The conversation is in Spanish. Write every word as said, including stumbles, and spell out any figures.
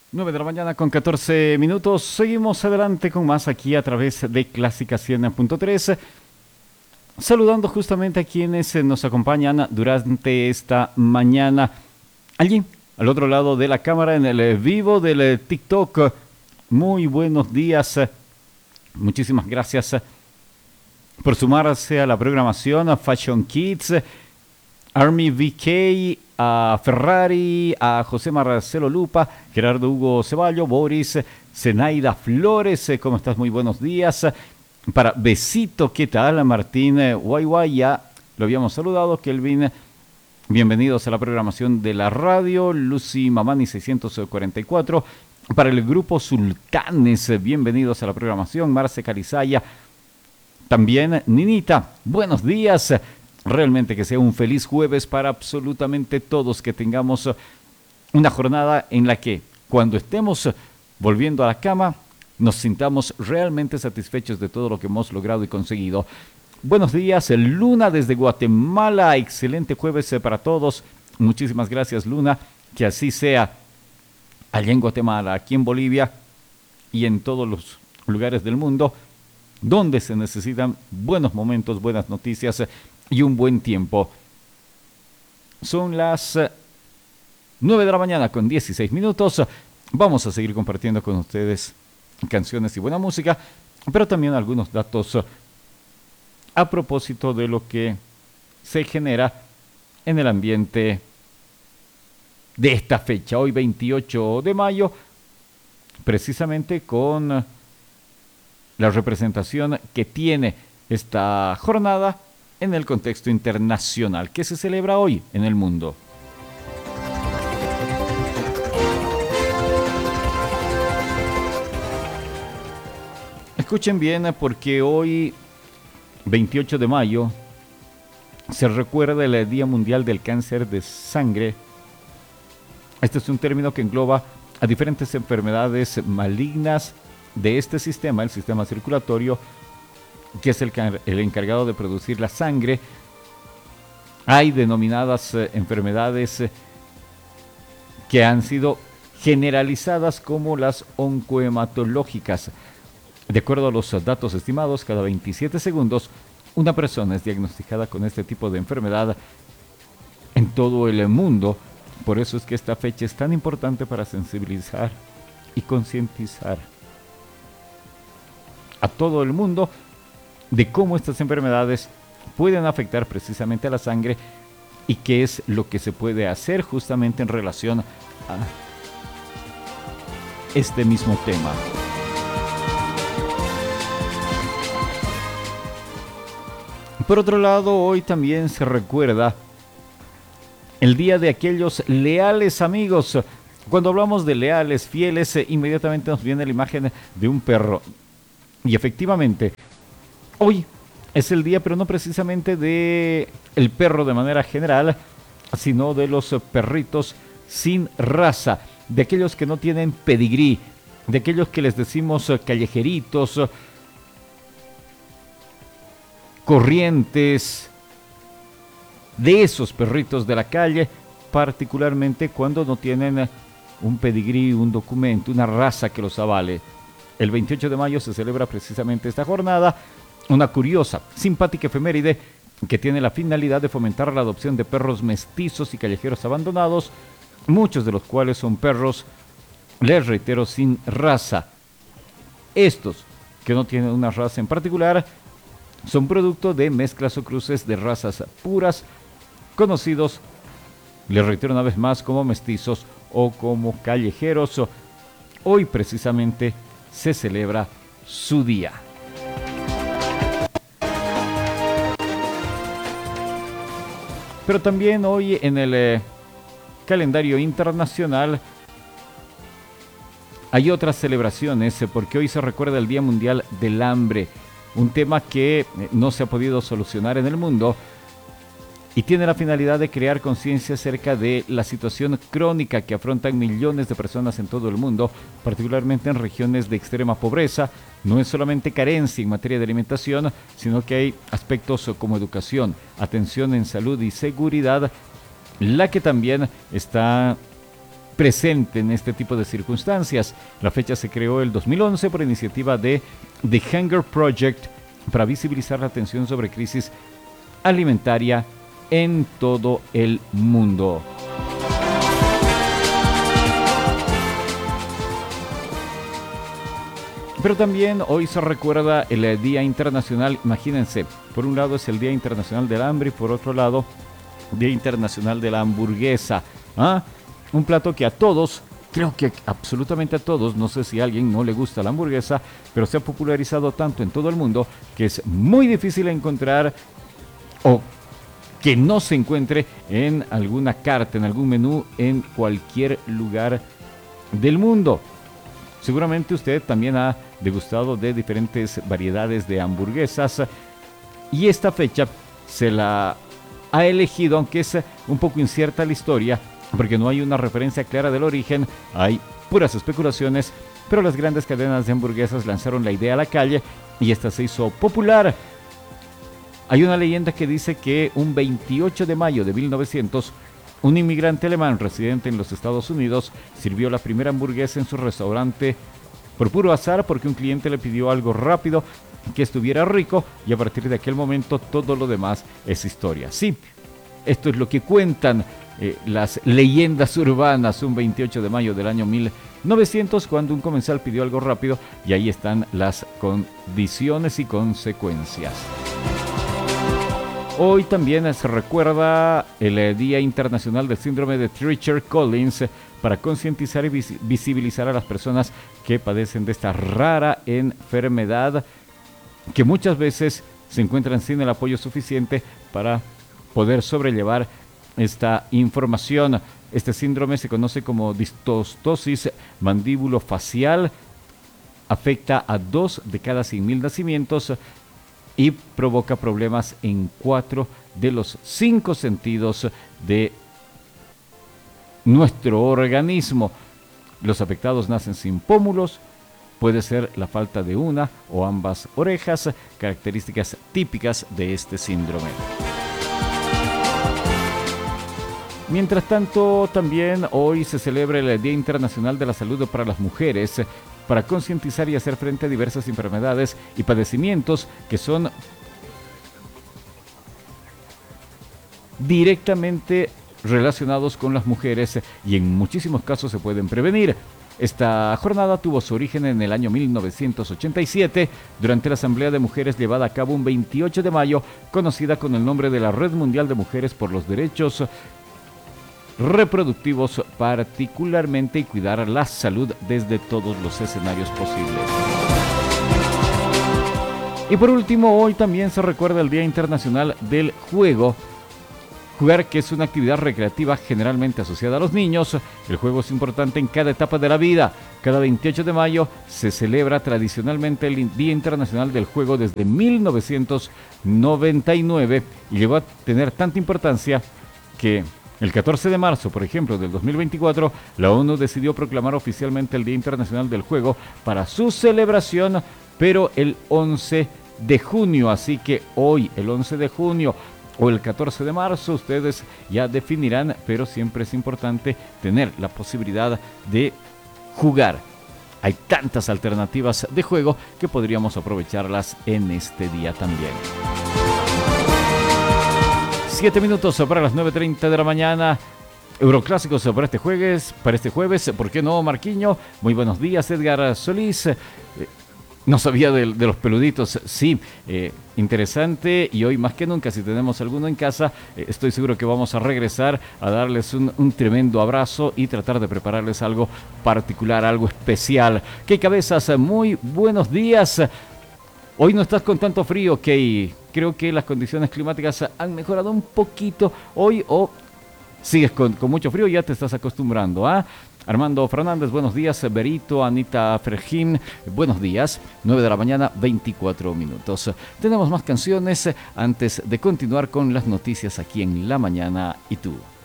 Nueve de la mañana con catorce minutos. Seguimos adelante con más aquí a través de Clásica cien punto tres. Saludando justamente a quienes eh, nos acompañan durante esta mañana. Allí, al otro lado de la cámara, en el eh, vivo del eh, TikTok. Muy buenos días. Muchísimas gracias eh, por sumarse a la programación, a Fashion Kids, Army V K, a Ferrari, a José Marcelo Lupa, Gerardo Hugo Ceballo, Boris, Zenaida Flores, eh, ¿cómo estás? Muy buenos días. Para Besito, ¿qué tal? Martín eh, Guayguay, ya lo habíamos saludado. Kelvin, bienvenidos a la programación de la radio. Lucy Mamani seiscientos cuarenta y cuatro. Para el grupo Sultanes, eh, bienvenidos a la programación. Marce Calizaya, también Ninita, buenos días. Realmente que sea un feliz jueves para absolutamente todos, que tengamos una jornada en la que cuando estemos volviendo a la cama nos sintamos realmente satisfechos de todo lo que hemos logrado y conseguido. Buenos días, Luna desde Guatemala, excelente jueves para todos. Muchísimas gracias, Luna, que así sea allá en Guatemala, aquí en Bolivia y en todos los lugares del mundo donde se necesitan buenos momentos, buenas noticias y un buen tiempo. Son las nueve de la mañana con dieciséis minutos. Vamos a seguir compartiendo con ustedes canciones y buena música, pero también algunos datos a propósito de lo que se genera en el ambiente de esta fecha, hoy veintiocho de mayo, precisamente con la representación que tiene esta jornada en el contexto internacional que se celebra hoy en el mundo. Escuchen bien, porque hoy, veintiocho de mayo, se recuerda el Día Mundial del Cáncer de Sangre. Este es un término que engloba a diferentes enfermedades malignas de este sistema, el sistema circulatorio, que es el, el encargado de producir la sangre. Hay denominadas eh, enfermedades eh, que han sido generalizadas como las oncohematológicas. De acuerdo a los datos estimados, cada veintisiete segundos una persona es diagnosticada con este tipo de enfermedad en todo el mundo. Por eso es que esta fecha es tan importante para sensibilizar y concientizar a todo el mundo de cómo estas enfermedades pueden afectar precisamente a la sangre y qué es lo que se puede hacer justamente en relación a este mismo tema. Por otro lado, hoy también se recuerda el Día de aquellos leales amigos. Cuando hablamos de leales, fieles, eh, inmediatamente nos viene la imagen de un perro. Y efectivamente, hoy es el día, pero no precisamente de el perro de manera general, sino de los perritos sin raza, de aquellos que no tienen pedigrí, de aquellos que les decimos callejeritos, corrientes, de esos perritos de la calle, particularmente cuando no tienen un pedigrí, un documento, una raza que los avale. El veintiocho de mayo se celebra precisamente esta jornada, una curiosa, simpática efeméride que tiene la finalidad de fomentar la adopción de perros mestizos y callejeros abandonados, muchos de los cuales son perros, les reitero, sin raza. Estos, que no tienen una raza en particular, son producto de mezclas o cruces de razas puras, conocidos, les reitero una vez más, como mestizos o como callejeros. Hoy precisamente se celebra su día. Pero también hoy en el eh, calendario internacional hay otras celebraciones, eh, porque hoy se recuerda el Día Mundial del Hambre, un tema que eh, no se ha podido solucionar en el mundo y tiene la finalidad de crear conciencia acerca de la situación crónica que afrontan millones de personas en todo el mundo, particularmente en regiones de extrema pobreza. No es solamente carencia en materia de alimentación, sino que hay aspectos como educación, atención en salud y seguridad, la que también está presente en este tipo de circunstancias. La fecha se creó el dos mil once por iniciativa de The Hunger Project para visibilizar la atención sobre crisis alimentaria en todo el mundo. Pero también hoy se recuerda el Día Internacional, imagínense, por un lado es el Día Internacional del Hambre y por otro lado, Día Internacional de la Hamburguesa. ¿Ah? Un plato que a todos, creo que absolutamente a todos, no sé si a alguien no le gusta la hamburguesa, pero se ha popularizado tanto en todo el mundo que es muy difícil encontrar o que no se encuentre en alguna carta, en algún menú, en cualquier lugar del mundo. Seguramente usted también ha degustado de diferentes variedades de hamburguesas y esta fecha se la ha elegido, aunque es un poco incierta la historia, porque no hay una referencia clara del origen, hay puras especulaciones, pero las grandes cadenas de hamburguesas lanzaron la idea a la calle y esta se hizo popular. Hay una leyenda que dice que un veintiocho de mayo de mil novecientos, un inmigrante alemán residente en los Estados Unidos sirvió la primera hamburguesa en su restaurante por puro azar porque un cliente le pidió algo rápido que estuviera rico y a partir de aquel momento todo lo demás es historia. Sí, esto es lo que cuentan eh, las leyendas urbanas un veintiocho de mayo del año mil novecientos cuando un comensal pidió algo rápido y ahí están las condiciones y consecuencias. Hoy también se recuerda el Día Internacional del Síndrome de Treacher-Collins para concientizar y vis- visibilizar a las personas que padecen de esta rara enfermedad que muchas veces se encuentran sin el apoyo suficiente para poder sobrellevar esta información. Este síndrome se conoce como distostosis mandíbulo-facial, afecta a dos de cada cien mil nacimientos y provoca problemas en cuatro de los cinco sentidos de nuestro organismo. Los afectados nacen sin pómulos, puede ser la falta de una o ambas orejas, características típicas de este síndrome. Mientras tanto, también hoy se celebra el Día Internacional de la Salud para las Mujeres, para concientizar y hacer frente a diversas enfermedades y padecimientos que son directamente relacionados con las mujeres y en muchísimos casos se pueden prevenir. Esta jornada tuvo su origen en el año mil novecientos ochenta y siete, durante la Asamblea de Mujeres llevada a cabo un veintiocho de mayo, conocida con el nombre de la Red Mundial de Mujeres por los Derechos Reproductivos particularmente y cuidar la salud desde todos los escenarios posibles. Y por último, hoy también se recuerda el Día Internacional del Juego. Jugar, que es una actividad recreativa generalmente asociada a los niños. El juego es importante en cada etapa de la vida. Cada veintiocho de mayo se celebra tradicionalmente el Día Internacional del Juego desde mil novecientos noventa y nueve y llegó a tener tanta importancia que el catorce de marzo, por ejemplo, del dos mil veinticuatro, la ONU decidió proclamar oficialmente el Día Internacional del Juego para su celebración, pero el once de junio, así que hoy, el once de junio o el catorce de marzo, ustedes ya definirán, pero siempre es importante tener la posibilidad de jugar. Hay tantas alternativas de juego que podríamos aprovecharlas en este día también. Siete minutos para las nueve treinta de la mañana. Euroclásicos para este jueves, para este jueves, ¿por qué no, Marquiño? Muy buenos días, Edgar Solís. Eh, no sabía de, de los peluditos, sí, eh, interesante, y hoy más que nunca, si tenemos alguno en casa, eh, estoy seguro que vamos a regresar a darles un, un tremendo abrazo y tratar de prepararles algo particular, algo especial. ¡Qué cabezas! Muy buenos días. Hoy no estás con tanto frío, Key. Creo que las condiciones climáticas han mejorado un poquito hoy, o sigues con, con mucho frío, ya te estás acostumbrando, ¿ah? Armando Fernández, buenos días. Berito, Anita Ferjín, buenos días. nueve de la mañana, veinticuatro minutos. Tenemos más canciones antes de continuar con las noticias aquí en La Mañana y Tú.